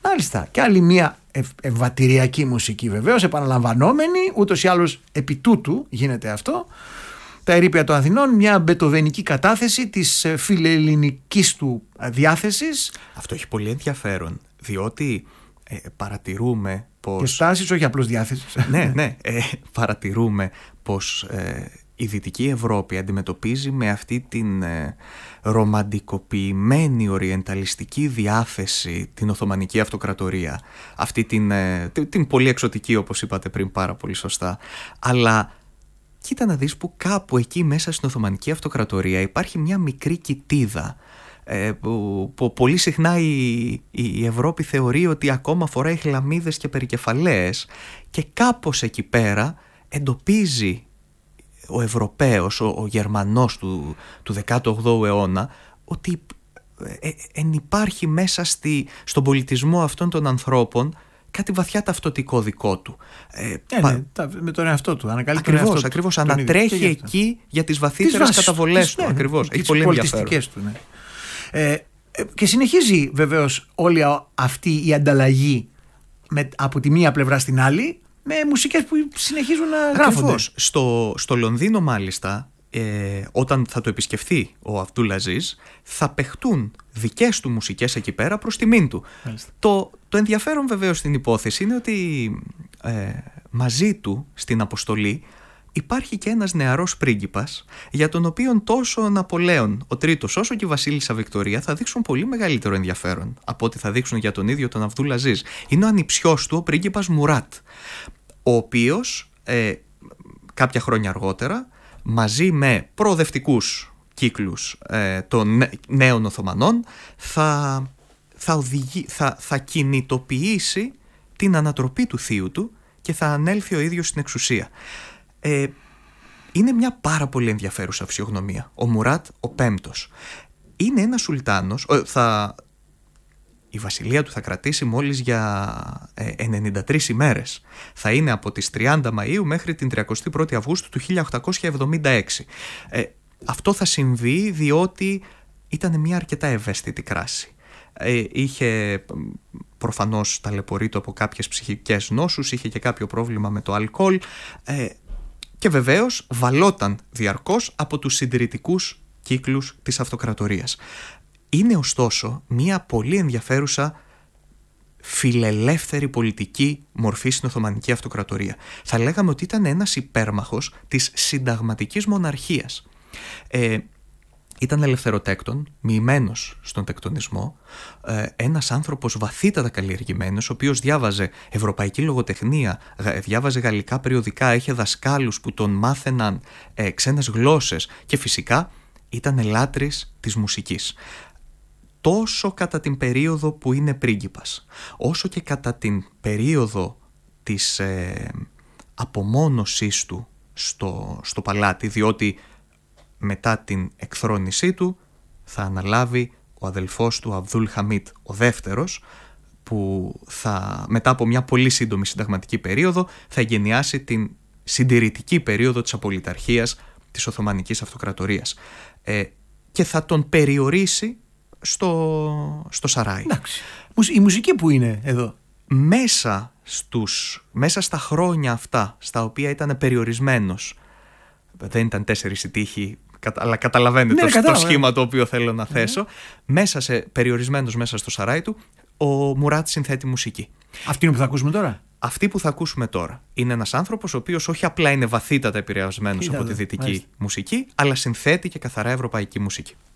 Μάλιστα. Και άλλη μια ευβατηριακή μουσική βεβαίως, επαναλαμβανόμενη, ούτως ή άλλως επί τούτου γίνεται αυτό. Τα ερείπια των Αθηνών, μια μπετοβενική κατάθεση της φιλελληνικής του διάθεσης. Αυτό έχει πολύ ενδιαφέρον, διότι παρατηρούμε πως... Και στάσεις, όχι απλώς διάθεσης. Ναι, παρατηρούμε πως η Δυτική Ευρώπη αντιμετωπίζει με αυτή την ρομαντικοποιημένη οριενταλιστική διάθεση την Οθωμανική Αυτοκρατορία, αυτή την πολύ εξωτική, όπως είπατε πριν πάρα πολύ σωστά, αλλά κοίτα να δεις που κάπου εκεί μέσα στην Οθωμανική Αυτοκρατορία υπάρχει μια μικρή κοιτίδα που πολύ συχνά η Ευρώπη θεωρεί ότι ακόμα φοράει χλαμίδες και περικεφαλαίες, και κάπως εκεί πέρα εντοπίζει ο Ευρωπαίος, ο Γερμανός του 18ου αιώνα, ότι υπάρχει μέσα στον πολιτισμό αυτών των ανθρώπων κάτι βαθιά ταυτοτικό δικό του. Με τον εαυτό του. Ακριβώς. Ανατρέχει εκεί για τις βαθύτερες καταβολές του. Ακριβώς. Έχει πολύ ενδιαφέρον. Και συνεχίζει βεβαίως όλη αυτή η ανταλλαγή από τη μία πλευρά στην άλλη, με μουσικές που συνεχίζουν να γράφονται. Στο Λονδίνο μάλιστα, όταν θα το επισκεφθεί ο Αβδούλ Αζίζ, θα παιχτούν δικές του μουσικές εκεί πέρα προς τιμήν του. Το ενδιαφέρον βεβαίως στην υπόθεση είναι ότι μαζί του στην αποστολή υπάρχει και ένας νεαρός πρίγκιπας, για τον οποίον τόσο ο Ναπολέον ο Τρίτος όσο και η βασίλισσα Βικτωρία θα δείξουν πολύ μεγαλύτερο ενδιαφέρον από ό,τι θα δείξουν για τον ίδιο τον Αβδούλ Αζίζ. Είναι ο ανιψιός του, ο πρίγκιπας Μουράτ, ο οποίος κάποια χρόνια αργότερα, μαζί με προοδευτικούς κύκλους των νέων Οθωμανών, θα κινητοποιήσει την ανατροπή του θείου του και θα ανέλθει ο ίδιος στην εξουσία. Είναι μια πάρα πολύ ενδιαφέρουσα φυσιογνωμία. Ο Μουράτ ο Πέμπτος είναι ένας σουλτάνος. Η βασιλεία του θα κρατήσει μόλις για 93 ημέρες. Θα είναι από τις 30 Μαΐου μέχρι την 31η Αυγούστου του 1876. Αυτό θα συμβεί διότι ήταν μια αρκετά ευαίσθητη κράση. Είχε προφανώς ταλαιπωρείτο από κάποιες ψυχικές νόσους, είχε και κάποιο πρόβλημα με το αλκοόλ και βεβαίως βαλόταν διαρκώς από τους συντηρητικούς κύκλους της αυτοκρατορίας. Είναι ωστόσο μια πολύ ενδιαφέρουσα φιλελεύθερη πολιτική μορφή στην Οθωμανική Αυτοκρατορία. Θα λέγαμε ότι ήταν ένας υπέρμαχος της συνταγματικής μοναρχίας. Ήταν ελευθεροτέκτον, μοιημένος στον τεκτονισμό, ένας άνθρωπος βαθύτατα καλλιεργημένος, ο οποίος διάβαζε ευρωπαϊκή λογοτεχνία, διάβαζε γαλλικά περιοδικά, είχε δασκάλους που τον μάθαιναν ξένες γλώσσες και φυσικά ήταν λάτρης της μουσικής. Τόσο κατά την περίοδο που είναι πρίγκιπας, όσο και κατά την περίοδο της απομόνωσής του στο παλάτι, διότι μετά την εκθρόνησή του θα αναλάβει ο αδελφός του Αβδούλ Χαμίτ ο δεύτερος, που μετά από μια πολύ σύντομη συνταγματική περίοδο θα εγκαινιάσει την συντηρητική περίοδο της απολυταρχίας της Οθωμανικής Αυτοκρατορίας και θα τον περιορίσει στο Σαράι. Εντάξει. Η μουσική που είναι εδώ? Μέσα στα χρόνια αυτά στα οποία ήταν περιορισμένος, δεν ήταν 4 οι τοίχοι, αλλά καταλαβαίνετε το σχήμα το οποίο θέλω να θέσω, περιορισμένος μέσα στο Σαράι του, ο Μουράτ συνθέτει μουσική. Αυτή είναι που θα ακούσουμε τώρα? Αυτή που θα ακούσουμε τώρα είναι ένας άνθρωπος ο οποίος όχι απλά είναι βαθύτατα επηρεασμένος από τη δυτική μουσική, αλλά συνθέτει και καθαρά ευρωπαϊκή μουσική.